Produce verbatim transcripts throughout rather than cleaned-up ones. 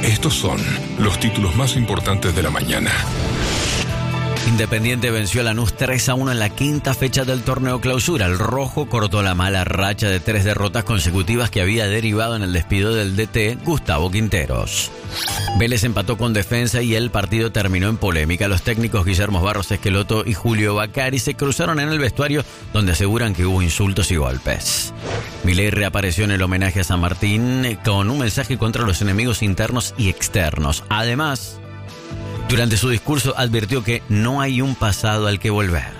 Estos son los títulos más importantes de la mañana. Independiente venció a Lanús tres a uno en la quinta fecha del torneo clausura. El rojo cortó la mala racha de tres derrotas consecutivas que había derivado en el despido del D T Gustavo Quinteros. Vélez empató con Defensa y el partido terminó en polémica. Los técnicos Guillermo Barros Esqueloto y Julio Bacari se cruzaron en el vestuario, donde aseguran que hubo insultos y golpes. Milei reapareció en el homenaje a San Martín con un mensaje contra los enemigos internos y externos. Además, durante su discurso advirtió que no hay un pasado al que volver.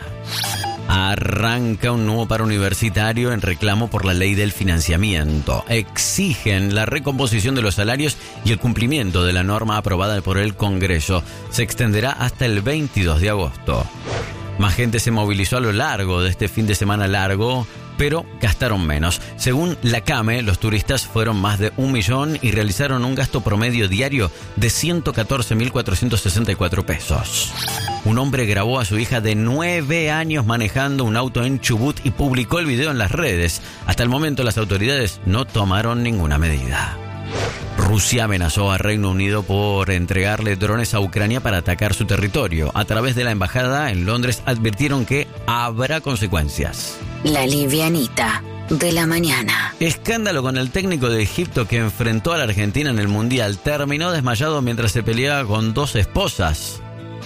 Arranca un nuevo paro universitario en reclamo por la ley del financiamiento. Exigen la recomposición de los salarios y el cumplimiento de la norma aprobada por el Congreso. Se extenderá hasta el veintidós de agosto. Más gente se movilizó a lo largo de este fin de semana largo, pero gastaron menos. Según la CAME, los turistas fueron más de un millón y realizaron un gasto promedio diario de ciento catorce mil cuatrocientos sesenta y cuatro pesos. Un hombre grabó a su hija de nueve años manejando un auto en Chubut y publicó el video en las redes. Hasta el momento las autoridades no tomaron ninguna medida. Rusia amenazó a Reino Unido por entregarle drones a Ucrania para atacar su territorio. A través de la embajada en Londres advirtieron que habrá consecuencias. La livianita de la mañana. Escándalo con el técnico de Egipto que enfrentó a la Argentina en el Mundial. Terminó desmayado mientras se peleaba con dos esposas.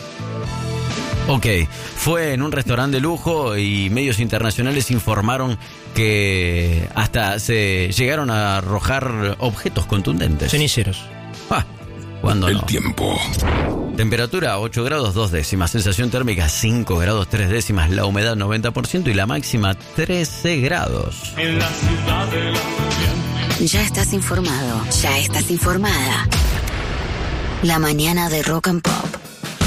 Ok, fue en un restaurante de lujo y medios internacionales informaron que hasta se llegaron a arrojar objetos contundentes. Ceniceros. Ah, ¿cuándo El no? tiempo. Temperatura ocho grados dos décimas, sensación térmica cinco grados tres décimas, la humedad noventa por ciento y la máxima trece grados. En la ciudad de la mañana. Ya estás informado, ya estás informada. La mañana de Rock and Pop.